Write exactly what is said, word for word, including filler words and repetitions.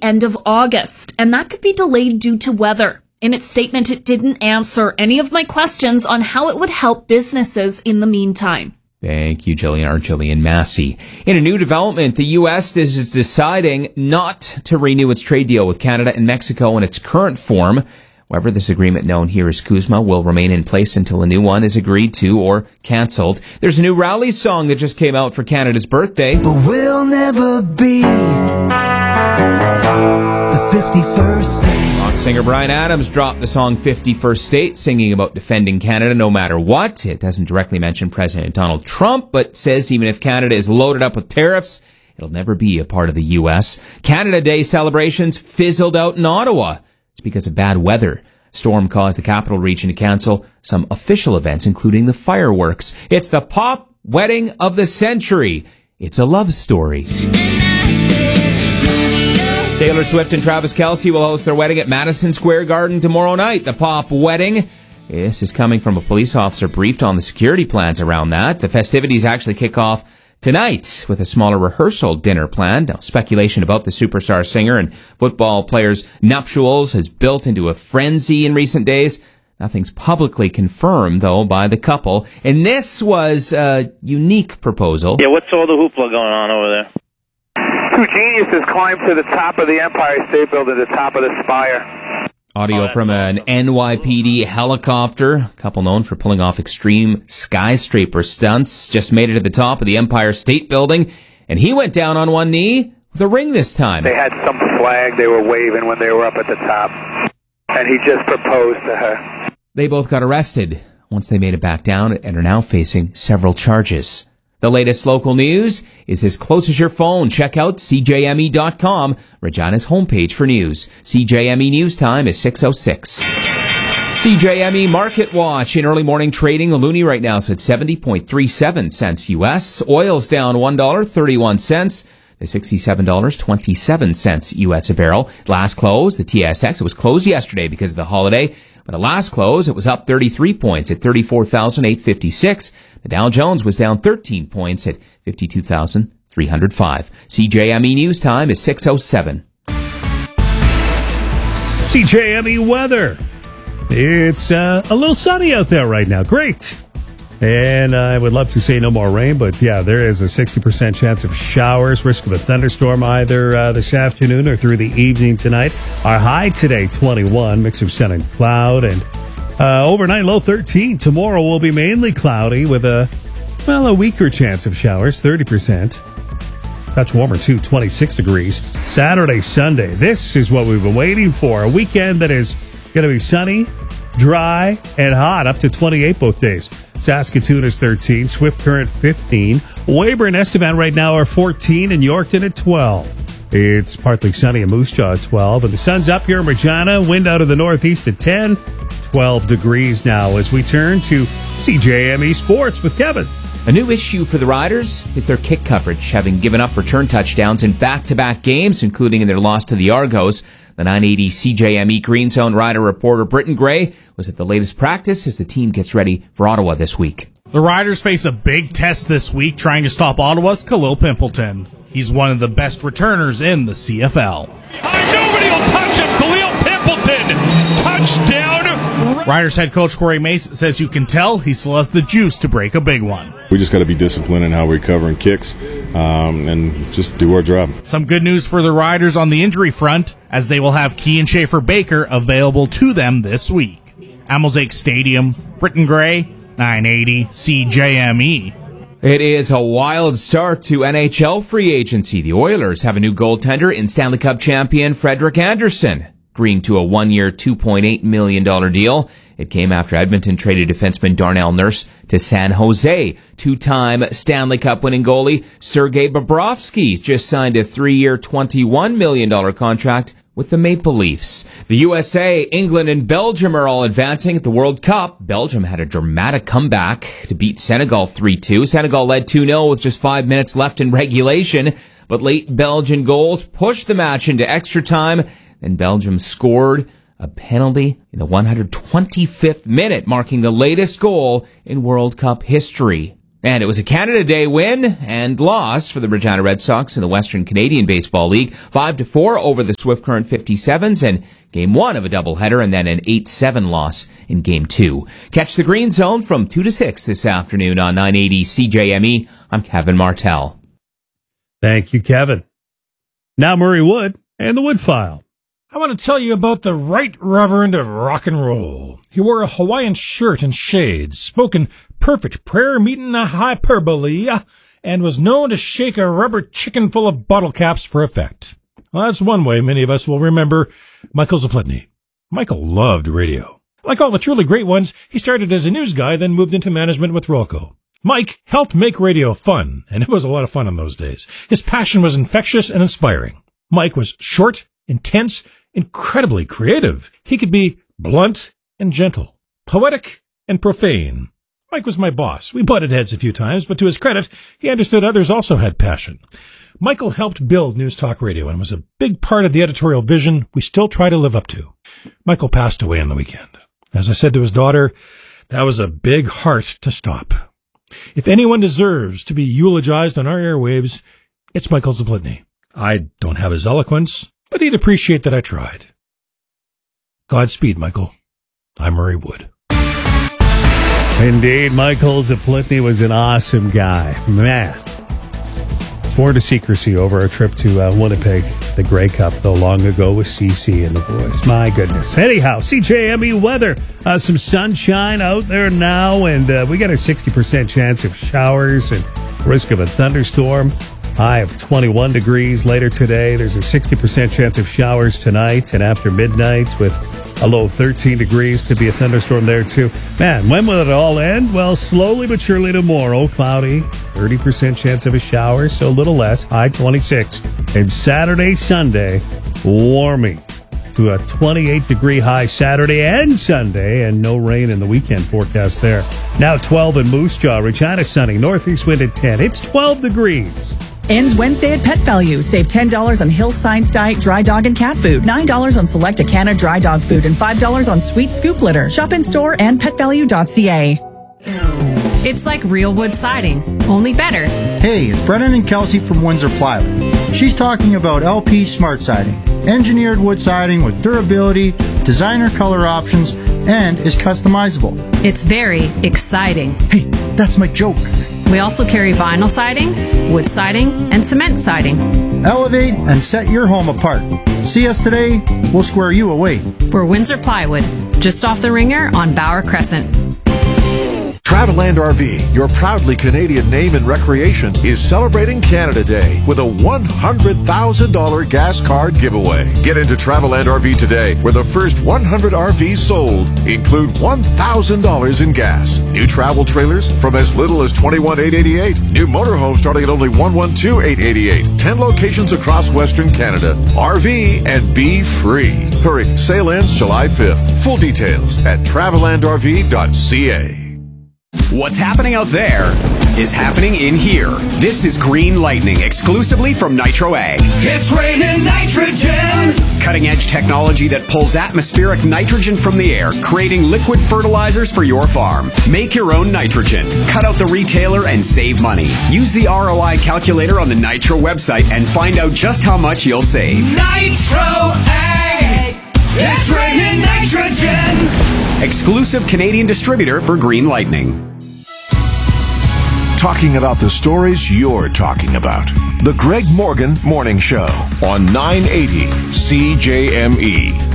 end of August, and that could be delayed due to weather. In its statement, it didn't answer any of my questions on how it would help businesses in the meantime. Thank you, Jillian R. Jillian Massey. In a new development, the U S is deciding not to renew its trade deal with Canada and Mexico in its current form. However, this agreement known here as CUSMA will remain in place until a new one is agreed to or cancelled. There's a new rally song that just came out for Canada's birthday. But we'll never be the fifty-first state. Rock singer Bryan Adams dropped the song fifty-first State, singing about defending Canada no matter what. It doesn't directly mention President Donald Trump, but says even if Canada is loaded up with tariffs, it'll never be a part of the U S. Canada Day celebrations fizzled out in Ottawa. It's because of bad weather. Storm caused the capital region to cancel some official events, including the fireworks. It's the pop wedding of the century. It's a love story. Taylor Swift and Travis Kelce will host their wedding at Madison Square Garden tomorrow night. The pop wedding. This is coming from a police officer briefed on the security plans around that. The festivities actually kick off tonight with a smaller rehearsal dinner planned. Now, speculation about the superstar singer and football player's nuptials has built into a frenzy in recent days. Nothing's publicly confirmed, though, by the couple. And this was a unique proposal. Yeah, what's all the hoopla going on over there? Two geniuses climbed to the top of the Empire State Building, the top of the spire. Audio oh, from an N Y P D helicopter, a couple known for pulling off extreme skyscraper stunts, just made it to the top of the Empire State Building, and he went down on one knee with a ring this time. They had some flag they were waving when they were up at the top, and he just proposed to her. They both got arrested once they made it back down and are now facing several charges. The latest local news is as close as your phone. Check out C J M E dot com, Regina's homepage for news. C J M E News Time is six oh six. C J M E Market Watch in early morning trading. The loonie right now is at seventy point three seven cents U S. Oil's down one dollar and thirty-one cents to sixty-seven dollars and twenty-seven cents U S a barrel. Last close, the T S X, it was closed yesterday because of the holiday, but at last close, it was up thirty-three points at thirty-four thousand eight hundred fifty-six. The Dow Jones was down thirteen points at fifty-two thousand three hundred five. C J M E News Time is six oh seven. C J M E weather. It's uh, a little sunny out there right now. Great. And uh, I would love to say no more rain, but yeah, there is a sixty percent chance of showers, risk of a thunderstorm either uh, this afternoon or through the evening tonight. Our high today, twenty-one, mix of sun and cloud, and uh, overnight low thirteen. Tomorrow will be mainly cloudy with a, well, a weaker chance of showers, thirty percent. Touch warmer too, twenty-six degrees. Saturday, Sunday, this is what we've been waiting for. A weekend that is going to be sunny, dry, and hot, up to twenty-eight both days. Saskatoon is thirteen, Swift Current fifteen, Weyburn and Estevan right now are fourteen, and Yorkton at twelve. It's partly sunny in Moose Jaw at twelve, and the sun's up here in Regina, wind out of the northeast at ten, twelve degrees now as we turn to C J M E Sports with Kevin. A new issue for the Riders is their kick coverage, having given up return touchdowns in back-to-back games, including in their loss to the Argos. The nine eighty C J M E Green Zone Rider reporter Britton Gray was at the latest practice as the team gets ready for Ottawa this week. The Riders face a big test this week trying to stop Ottawa's Khalil Pimpleton. He's one of the best returners in the C F L. Nobody will touch him. Khalil Pimpleton, touchdown. Riders head coach Corey Mace says you can tell he still has the juice to break a big one. We just got to be disciplined in how we're covering kicks um, and just do our job. Some good news for the Riders on the injury front, as they will have Kean Schaefer-Baker available to them this week. At Mosaic Stadium, Britton Gray, nine eighty C J M E. It is a wild start to N H L free agency. The Oilers have a new goaltender in Stanley Cup champion Frederik Andersen, agreeing to a one-year, two point eight million dollars deal. It came after Edmonton traded defenseman Darnell Nurse to San Jose. Two-time Stanley Cup winning goalie Sergei Bobrovsky just signed a three-year, twenty-one million dollars contract with the Maple Leafs. The U S A, England, and Belgium are all advancing at the World Cup. Belgium had a dramatic comeback to beat Senegal three two. Senegal led two nil with just five minutes left in regulation, but late Belgian goals pushed the match into extra time. Then Belgium scored a penalty in the one hundred twenty-fifth minute, marking the latest goal in World Cup history. And it was a Canada Day win and loss for the Regina Red Sox in the Western Canadian Baseball League. five to four over the Swift Current fifty-sevens and game one of a doubleheader, and then an eight seven loss in game two. Catch the Green Zone from two to six this afternoon on nine eighty C J M E. I'm Kevin Martell. Thank you, Kevin. Now Murray Wood and the Wood File. I want to tell you about the Right Reverend of rock and roll. He wore a Hawaiian shirt and shades, spoke in perfect prayer meeting a hyperbole, and was known to shake a rubber chicken full of bottle caps for effect. Well, that's one way many of us will remember Michael Zaplitny. Michael loved radio. Like all the truly great ones, he started as a news guy, then moved into management with Rolco. Mike helped make radio fun, and it was a lot of fun in those days. His passion was infectious and inspiring. Mike was short, intense, incredibly creative. He could be blunt and gentle, poetic and profane. Mike was my boss. We butted heads a few times, but to his credit, he understood others also had passion. Michael helped build News Talk Radio and was a big part of the editorial vision we still try to live up to. Michael passed away on the weekend. As I said to his daughter, that was a big heart to stop. If anyone deserves to be eulogized on our airwaves, it's Michael Zaplitny. I don't have his eloquence, but he'd appreciate that I tried. Godspeed, Michael. I'm Murray Wood. Indeed, Michael Zaplitny was an awesome guy. Man. Sworn to secrecy over our trip to uh, Winnipeg, the Grey Cup, though, long ago with C C and the boys. My goodness. Anyhow, C J M E weather. Uh, some sunshine out there now, and uh, we got a sixty percent chance of showers and risk of a thunderstorm. High of twenty-one degrees later today. There's a sixty percent chance of showers tonight and after midnight with a low thirteen degrees. Could be a thunderstorm there too. Man, when will it all end? Well, slowly but surely tomorrow. Cloudy, thirty percent chance of a shower, so a little less. High twenty-six. And Saturday, Sunday, warming to a twenty-eight degree high Saturday and Sunday, and no rain in the weekend forecast there. Now twelve in Moose Jaw. Regina sunny. Northeast wind at ten. It's twelve degrees. Ends Wednesday at Pet Value. Save ten dollars on Hill Science Diet dry dog and cat food, nine dollars on select Acana dry dog food, and five dollars on Sweet Scoop litter. Shop in store and pet value dot c a. It's like real wood siding, only better. Hey, it's Brennan and Kelsey from Windsor Plywood. She's talking about L P Smart Siding. Engineered wood siding with durability, designer color options, and is customizable. It's very exciting. Hey, that's my joke. We also carry vinyl siding, wood siding, and cement siding. Elevate and set your home apart. See us today, we'll square you away. We're Windsor Plywood, just off the Ringer on Bauer Crescent. Travelland R V, your proudly Canadian name in recreation, is celebrating Canada Day with a one hundred thousand dollars gas card giveaway. Get into Travelland R V today, where the first one hundred R Vs sold include one thousand dollars in gas. New travel trailers from as little as twenty-one thousand eight hundred eighty-eight dollars. New motorhomes starting at only one hundred twelve thousand eight hundred eighty-eight dollars. ten locations across Western Canada. R V and be free. Hurry, sale ends July fifth. Full details at travelland r v dot c a. What's happening out there is happening in here. This is Green Lightning, exclusively from Nitro Ag. It's raining nitrogen! Cutting-edge technology that pulls atmospheric nitrogen from the air, creating liquid fertilizers for your farm. Make your own nitrogen. Cut out the retailer and save money. Use the R O I calculator on the Nitro website and find out just how much you'll save. Nitro Ag! It's raining nitrogen! Exclusive Canadian distributor for Green Lightning. Talking about the stories you're talking about. The Greg Morgan Morning Show on nine eighty C J M E.